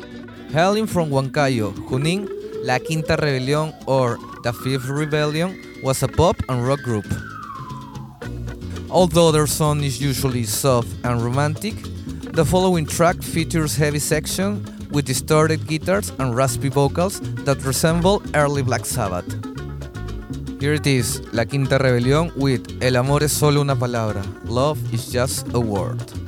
Hailing from Huancayo, Junín, La Quinta Rebelión or The Fifth Rebellion was a pop and rock group. Although their sound is usually soft and romantic, the following track features heavy section with distorted guitars and raspy vocals that resemble early Black Sabbath. Here it is, La Quinta Rebelión with El amor es solo una palabra, love is just a word.